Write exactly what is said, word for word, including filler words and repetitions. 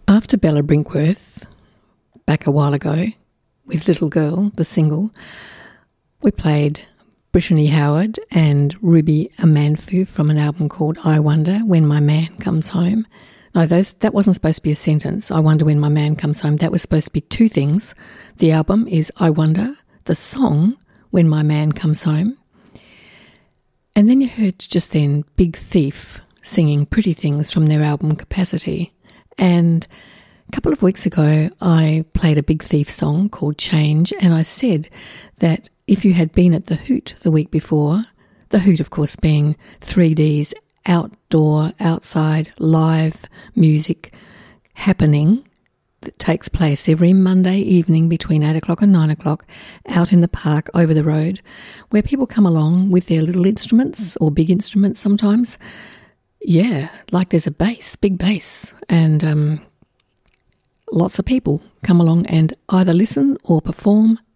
After Bella Brinkworth, back a while ago, with Little Girl, the single, we played Brittany Howard and Ruby Amanfu from an album called I Wonder When My Man Comes Home. No, those that wasn't supposed to be a sentence, I Wonder When My Man Comes Home. That was supposed to be two things. The album is I Wonder, the song When My Man Comes Home. And then you heard just then Big Thief singing Pretty Things from their album Capacity. And a couple of weeks ago, I played a Big Thief song called Change, and I said that if you had been at the Hoot the week before, the Hoot, of course, being three D's outdoor, outside, live music happening that takes place every Monday evening between eight o'clock and nine o'clock out in the park over the road, where people come along with their little instruments or big instruments sometimes. Yeah, like there's a bass, big bass, and um, lots of people come along and either listen or perform